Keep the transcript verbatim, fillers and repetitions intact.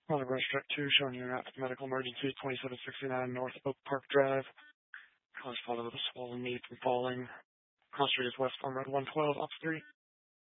On the Rush Truck two, showing you out to medical emergency twenty-seven sixty-nine North Oak Park Drive. Cause father with a swollen knee from falling. Cross street is west on Road one twelve, ops three.